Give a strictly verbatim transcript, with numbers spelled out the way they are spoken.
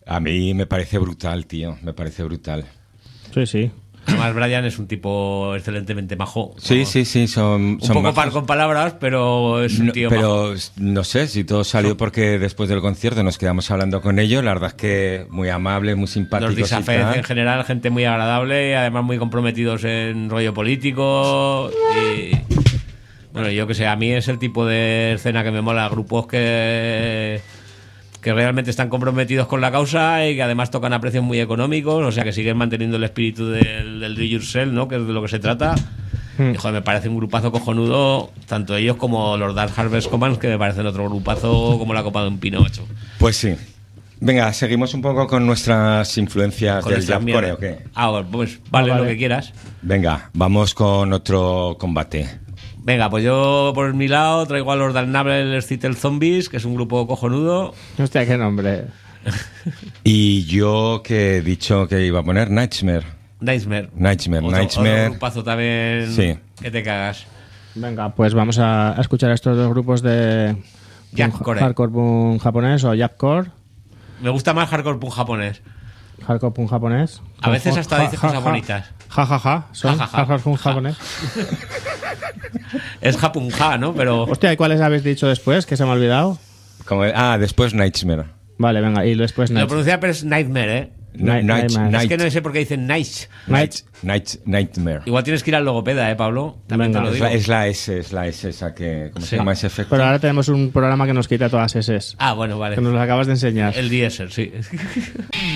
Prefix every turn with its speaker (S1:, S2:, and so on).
S1: A mí me parece brutal, tío. Me parece brutal.
S2: Sí, sí.
S3: Además, Brian es un tipo excelentemente majo.
S1: Sí, sí, sí. Son,
S3: un
S1: son
S3: poco
S1: majos.
S3: par con palabras, pero es un
S1: No,
S3: tío
S1: pero
S3: majo.
S1: no sé si todo salió porque después del concierto nos quedamos hablando con ellos. La verdad es que muy amables, muy simpáticos.
S3: Los Disafez en general, gente muy agradable, además muy comprometidos en rollo político. Y bueno, yo que sé, a mí es el tipo de escena que me mola. Grupos que... que realmente están comprometidos con la causa y que además tocan a precios muy económicos, o sea que siguen manteniendo el espíritu del, del do it yourself, ¿no? Que es de lo que se trata.
S2: Hmm.
S3: Y joder, me parece un grupazo cojonudo, tanto ellos como los Dark Harvest Commands, que me parecen otro grupazo como la copa de un pino, macho.
S1: Pues sí. Venga, seguimos un poco con nuestras influencias
S3: Con
S1: del
S3: nuestras
S1: Japcore,
S3: mierdas.
S1: ¿o qué?
S3: Ah, bueno, pues vale,
S2: Ah, vale.
S3: lo que quieras.
S1: Venga, vamos con otro combate.
S3: Venga, pues yo por mi lado traigo a los Damnable Citadel Zombies, que es un grupo cojonudo.
S2: Hostia, qué nombre.
S1: Y yo que he dicho que iba a poner Nightmare.
S3: Nightmare.
S1: Nightmare,
S3: Otro,
S1: Nightmare.
S3: otro grupazo también
S1: Sí.
S3: que te cagas.
S2: Venga, pues vamos a, a escuchar estos dos grupos de
S3: Japcore.
S2: hardcore punk japonés o Japcore.
S3: Me gusta más hardcore punk japonés.
S2: Hardcore punk japonés.
S3: A veces hasta
S2: Ja,
S3: dices
S2: ja,
S3: cosas
S2: ja.
S3: bonitas.
S2: Ja, ja, ja. Son
S3: Ja, ja, ja.
S2: hardcore punk
S3: Ja.
S2: japonés.
S3: Es japunja, ¿no? Pero
S2: Hostia, ¿y cuáles habéis dicho después? Que se me ha olvidado.
S1: Como- ah, después Nightmare.
S2: Vale, venga, y después
S3: lo
S2: Night.
S3: pronuncia pero es Nightmare, ¿eh?
S2: Night-
S1: Night-
S2: Nightmare.
S1: Night-
S3: Es que no sé por qué dicen nice.
S1: Night, Night, Nightmare.
S3: Igual tienes que ir al logopeda, ¿eh, Pablo? También
S2: Venga.
S3: te lo
S1: Es
S3: digo.
S1: la, es la S, es la S esa que... ¿Cómo
S3: Sí.
S1: se llama ese efecto?
S2: Pero ahora tenemos un programa que nos quita todas esas.
S3: Ah, bueno, vale.
S2: Que nos lo acabas de enseñar.
S3: El diésel, sí.